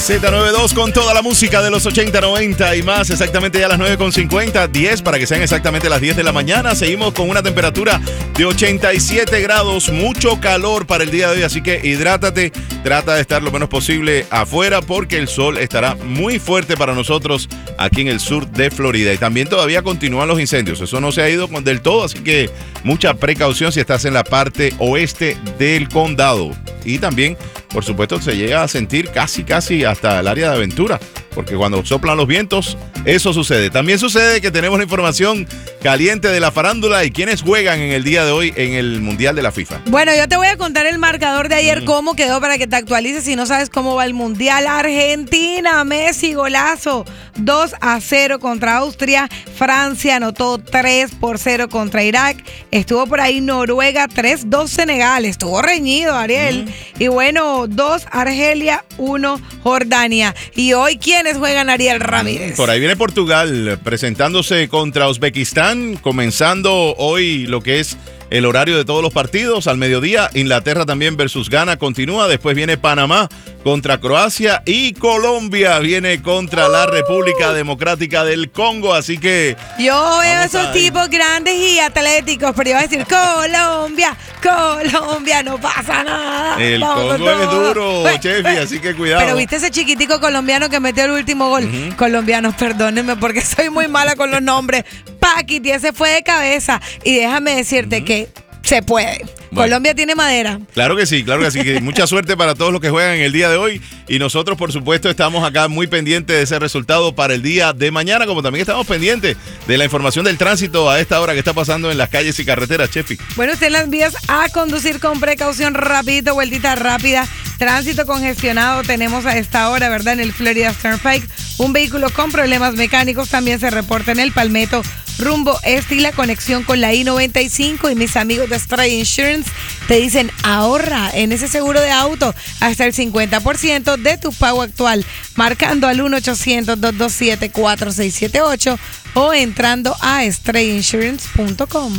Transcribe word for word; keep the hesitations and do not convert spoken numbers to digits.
Z noventa y dos con toda la música de los ochenta, noventa y más, exactamente ya a las nueve con cincuenta, diez para que sean exactamente las diez de la mañana. Seguimos con una temperatura de ochenta y siete grados, mucho calor para el día de hoy, así que hidrátate, trata de estar lo menos posible afuera porque el sol estará muy fuerte para nosotros aquí en el sur de Florida y también todavía continúan los incendios, eso no se ha ido del todo, así que mucha precaución si estás en la parte oeste del condado y también, por supuesto, se llega a sentir casi, casi hasta el área de Aventura, porque cuando soplan los vientos, eso sucede. También sucede que tenemos la información caliente de la farándula y quienes juegan en el día de hoy en el Mundial de la FIFA. Bueno, yo te voy a contar el marcador de ayer, mm. cómo quedó para que te actualices si no sabes cómo va el Mundial. Argentina, Messi, golazo, dos a cero contra Austria. Francia anotó tres por cero contra Irak. Estuvo por ahí Noruega, tres dos Senegal. Estuvo reñido, Ariel. Mm. Y bueno, dos Argelia, uno Jordania. Y hoy, ¿quiénes juegan, Ariel Ramírez? Por ahí viene Portugal presentándose contra Uzbekistán, comenzando hoy lo que es el horario de todos los partidos al mediodía. Inglaterra también versus Ghana continúa. Después viene Panamá contra Croacia y Colombia viene contra la República Democrática del Congo. Así que yo veo esos tipos grandes y atléticos, pero iba a decir Colombia, Colombia, no pasa nada. El Vamos Congo es duro, pues, Chefi, pues, así que cuidado. Pero viste ese chiquitico colombiano que metió el último gol. Uh-huh. Colombianos, perdónenme porque soy muy mala con los nombres. Paquiti, ese fue de cabeza. Y déjame decirte uh-huh. que se puede. Bueno. Colombia tiene madera. Claro que sí, claro que sí. Que mucha suerte para todos los que juegan en el día de hoy. Y nosotros, por supuesto, estamos acá muy pendientes de ese resultado para el día de mañana, como también estamos pendientes de la información del tránsito a esta hora que está pasando en las calles y carreteras, Chefi. Bueno, usted las vías a conducir con precaución, rapidito, vueltita rápida. Tránsito congestionado tenemos a esta hora, ¿verdad? En el Florida Turnpike. Un vehículo con problemas mecánicos también se reporta en el Palmetto rumbo este y la conexión con la I noventa y cinco. Y mis amigos de Stray Insurance te dicen ahorra en ese seguro de auto hasta el cincuenta por ciento de tu pago actual, marcando al uno ochocientos, dos dos siete, cuatro seis siete ocho o entrando a stray insurance punto com.